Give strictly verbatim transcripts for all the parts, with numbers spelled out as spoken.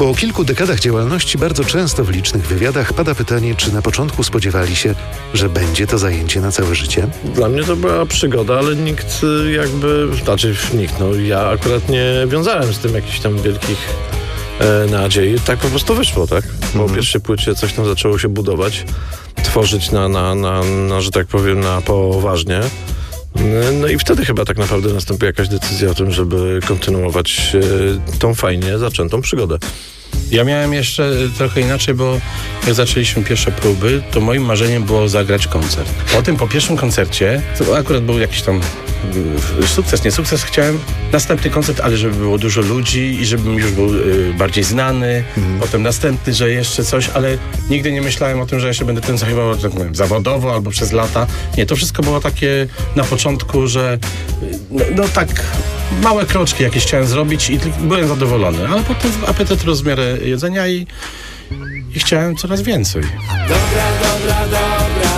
Po kilku dekadach działalności bardzo często w licznych wywiadach pada pytanie, czy na początku spodziewali się, że będzie to zajęcie na całe życie? Dla mnie to była przygoda, ale nikt jakby, znaczy nikt, no ja akurat nie wiązałem z tym jakichś tam wielkich e, nadziei. Tak po prostu wyszło, tak? Po Mhm. pierwszej płycie coś tam zaczęło się budować, tworzyć na, na, na, na, że tak powiem, na poważnie. No i wtedy chyba tak naprawdę nastąpiła jakaś decyzja o tym, żeby kontynuować e, tą fajnie zaczętą przygodę. Ja miałem jeszcze trochę inaczej, bo jak zaczęliśmy pierwsze próby, to moim marzeniem było zagrać koncert. Potem po pierwszym koncercie, to akurat był jakiś tam y, sukces, nie sukces, chciałem następny koncert, ale żeby było dużo ludzi i żebym już był y, bardziej znany. Mhm. Potem następny, że jeszcze coś, ale nigdy nie myślałem o tym, że ja się będę tym zajmował, tak powiem, zawodowo albo przez lata. Nie, to wszystko było takie na początku, że y, no, no tak małe kroczki jakieś chciałem zrobić i byłem zadowolony, ale potem apetyt rósł w miarę jedzenia i, i chciałem coraz więcej. Dobra, dobra, dobra.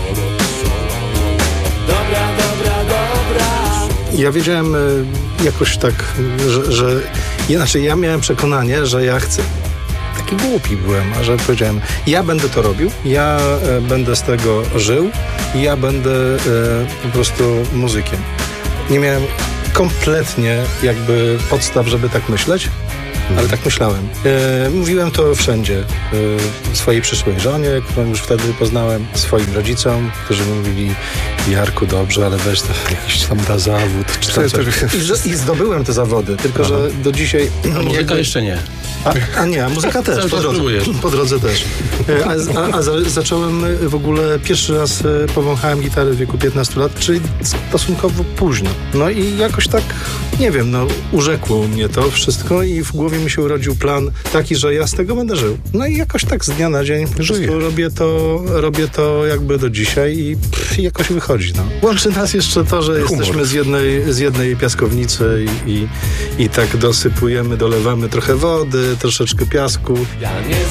Dobra, dobra, dobra. Ja wiedziałem y, jakoś tak, że, że inaczej ja miałem przekonanie, że ja chcę. Taki głupi byłem, a że powiedziałem, ja będę to robił, ja y, będę z tego żył i ja będę y, po prostu muzykiem. Nie miałem kompletnie jakby podstaw, żeby tak myśleć, ale tak myślałem. E, mówiłem to wszędzie. E, swojej przyszłej żonie, którą już wtedy poznałem, swoim rodzicom, którzy mówili, Jarku, dobrze, ale weź to jakiś tam da zawód. Czy tam coś. I, że, I zdobyłem te zawody, tylko Aha. że do dzisiaj... A muzyka jakby... jeszcze nie. A, a nie, a muzyka też, po drodze, po drodze też. A, a, a za, zacząłem w ogóle, pierwszy raz powąchałem gitarę w wieku piętnastu lat, czyli stosunkowo późno. No i jakoś tak, nie wiem, no urzekło mnie to wszystko i w głowie mi się urodził plan taki, że ja z tego będę żył. No i jakoś tak z dnia na dzień po prostu robię to, robię to jakby do dzisiaj i pff, jakoś wychodzi, no. Łączy nas jeszcze to, że Humor. jesteśmy z jednej, z jednej piaskownicy i, i, i tak dosypujemy, dolewamy trochę wody, troszeczkę piasku. Ja nie